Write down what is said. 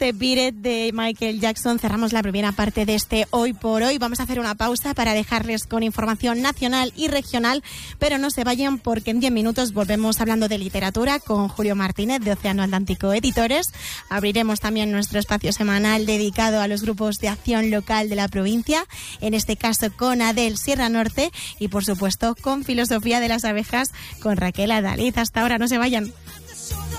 este Beat It de Michael Jackson cerramos la primera parte de este Hoy por Hoy. Vamos a hacer una pausa para dejarles con información nacional y regional, pero no se vayan porque en 10 minutos volvemos hablando de literatura con Julio Martínez de Océano Atlántico Editores. Abriremos también nuestro espacio semanal dedicado a los grupos de acción local de la provincia, en este caso con Adel Sierra Norte y por supuesto con Filosofía de las Abejas con Raquel Adaliz. Hasta ahora, no se vayan.